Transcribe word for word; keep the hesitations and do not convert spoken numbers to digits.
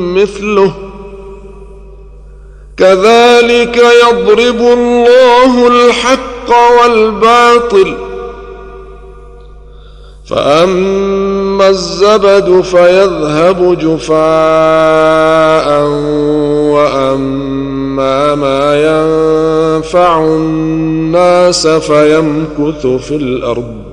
مثله كذلك يضرب الله الحق والباطل فأما الزبد فيذهب جفاء وأما ما ينفع الناس فيمكث في الأرض